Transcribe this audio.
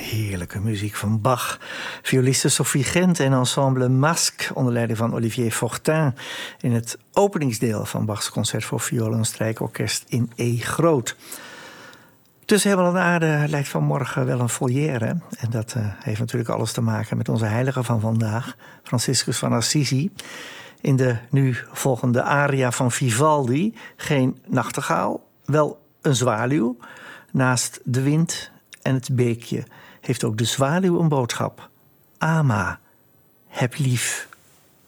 Heerlijke muziek van Bach. Violiste Sophie Gent en ensemble Masque onder leiding van Olivier Fortin in het openingsdeel van Bachs concert voor viool en strijkorkest in E groot. Tussen hemel en aarde lijkt vanmorgen wel een volière. En dat heeft natuurlijk alles te maken met onze heilige van vandaag, Franciscus van Assisi. In de nu volgende aria van Vivaldi, geen nachtegaal, wel een zwaluw. Naast de wind en het beekje heeft ook de zwaluw een boodschap. Ama, heb lief.